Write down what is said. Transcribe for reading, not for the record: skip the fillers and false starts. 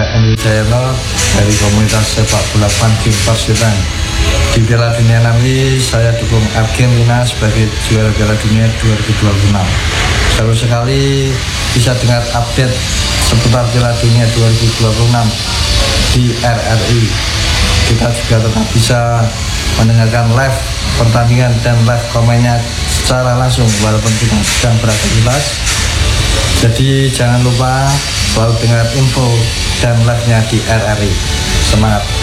Andrew Jayano dari komunitas sepak bola Fun Game Pasuruan. Di Piala Dunia nanti saya dukung Argentina sebagai juara Piala Dunia 2026. Seru sekali bisa dengar update seputar Piala Dunia 2026 di RRI. Kita juga tetap bisa mendengarkan live pertandingan dan live komennya secara langsung walaupun kita sedang beraktivitas. Jadi jangan lupa selalu dengar info dan live-nya di RRI. Semangat!